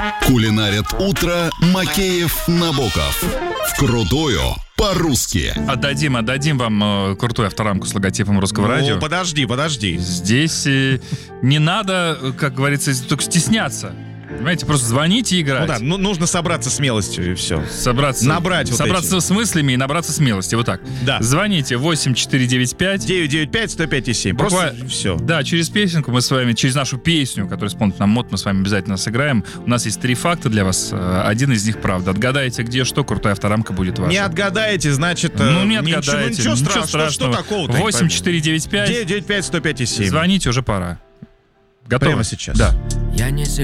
Кулинарят утро Макеев, Набоков. Вкрутую по-русски. Отдадим вам крутую авторамку с логотипом Русского радио. Подожди. Здесь не надо, как говорится, только стесняться. Понимаете, просто звоните и играть. Нужно собраться смелостью и все. Собраться с мыслями и набраться смелости. Вот так. Да. Звоните 8495 995-105-7. Просто все. Да, через песенку мы с вами, через нашу песню, которую исполнит нам МОД, мы с вами обязательно сыграем. У нас есть 3 факта для вас. Один из них правда. Отгадайте, где что, крутая авторамка будет ваша. Не отгадаете, значит... не отгадаете. Ничего страшного. Что такого-то? 8495 995-105-7. Звоните, уже пора. Готовы? Прямо сейчас. Да. Я не